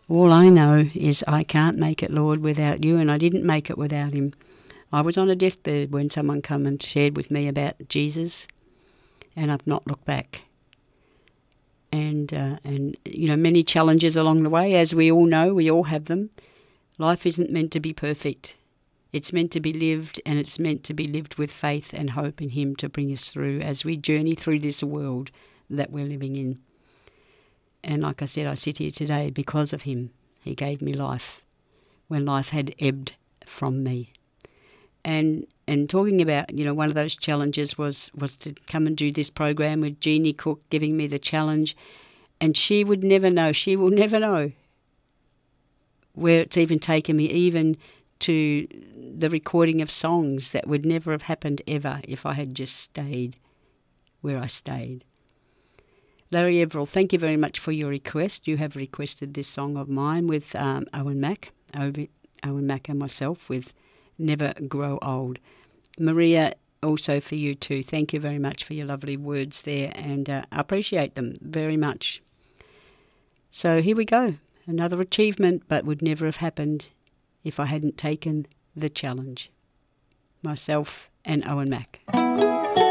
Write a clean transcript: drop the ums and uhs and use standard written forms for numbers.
All I know is I can't make it, Lord, without you, and I didn't make it without him. I was on a deathbed when someone come and shared with me about Jesus, and I've not looked back. And you know, many challenges along the way, as we all know, we all have them. Life isn't meant to be perfect. It's meant to be lived, and it's meant to be lived with faith and hope in him to bring us through as we journey through this world that we're living in. And like I said, I sit here today because of him. He gave me life when life had ebbed from me. And talking about, you know, one of those challenges was to come and do this program with Jeannie Cook giving me the challenge. And she would never know, she will never know where it's even taken me, even to the recording of songs that would never have happened ever if I had just stayed where I stayed. Larry Everell, thank you very much for your request. You have requested this song of mine with Owen Mack and myself with Never Grow Old. Maria, also for you too. Thank you very much for your lovely words there, and I appreciate them very much. So here we go. Another achievement, but would never have happened if I hadn't taken the challenge. Myself and Owen Mack.